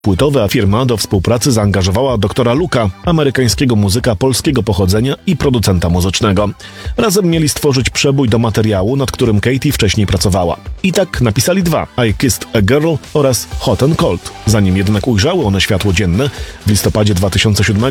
płytowe, a firma do współpracy zaangażowała doktora Luka, amerykańskiego muzyka polskiego pochodzenia i producenta muzycznego. Razem mieli stworzyć przebój do materiału, nad którym Katy wcześniej pracowała. I tak napisali dwa: I Kissed a Girl oraz Hot and Cold. Zanim jednak ujrzały one światło dzienne, w listopadzie 2007